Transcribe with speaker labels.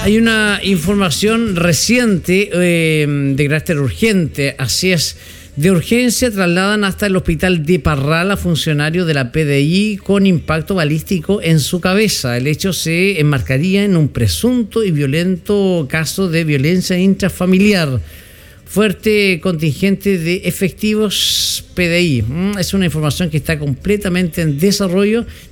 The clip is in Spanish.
Speaker 1: Hay una información reciente de carácter urgente, así es. De urgencia trasladan hasta el hospital de Parral a funcionario de la PDI con impacto balístico en su cabeza. El hecho se enmarcaría en un presunto y violento caso de violencia intrafamiliar. Fuerte contingente de efectivos PDI. Es una información que está completamente en desarrollo.